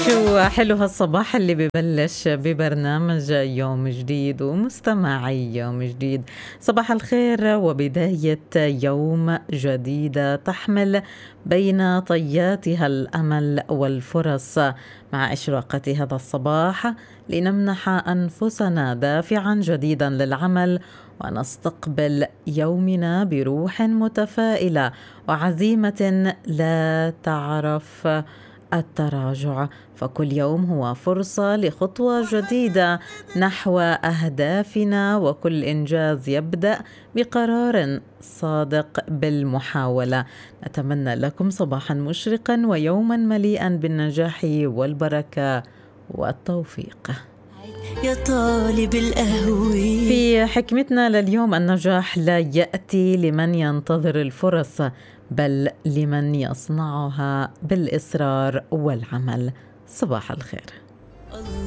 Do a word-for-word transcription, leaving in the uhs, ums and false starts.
شو حلو هالصباح اللي ببلش ببرنامج يوم جديد ومستمعي يوم جديد. صباح الخير وبداية يوم جديدة تحمل بين طياتها الأمل والفرص. مع إشراقة هذا الصباح لنمنح أنفسنا دافعا جديدا للعمل ونستقبل يومنا بروح متفائلة وعزيمة لا تعرف التراجع، فكل يوم هو فرصة لخطوة جديدة نحو أهدافنا، وكل إنجاز يبدأ بقرار صادق بالمحاولة. نتمنى لكم صباحا مشرقا ويوما مليئا بالنجاح والبركة والتوفيق. يا طالب الأهوي في حكمتنا لليوم: النجاح لا يأتي لمن ينتظر الفرص بل لمن يصنعها بالإصرار والعمل. صباح الخير.